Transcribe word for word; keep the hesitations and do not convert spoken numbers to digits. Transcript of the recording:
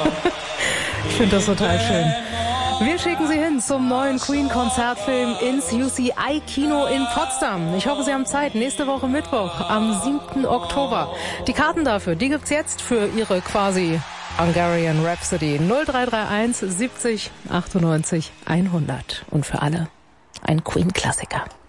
Ich finde das total schön. Wir schicken Sie hin zum neuen Queen-Konzertfilm ins U C I-Kino in Potsdam. Ich hoffe, Sie haben Zeit. Nächste Woche Mittwoch, am siebten Oktober. Die Karten dafür, die gibt's jetzt für Ihre quasi Hungarian Rhapsody. null drei drei eins siebzig achtundneunzig hundert. Und für alle ein Queen-Klassiker.